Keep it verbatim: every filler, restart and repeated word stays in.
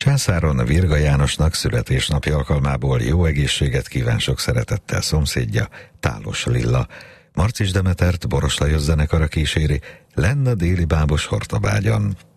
Császáron Virga Jánosnak születésnapi alkalmából jó egészséget kíván sok szeretettel szomszédja, Tálos Lilla. Marcis Demetert Boros Lajos zenekara kíséri, Lenna déli bábos Hortobágyon.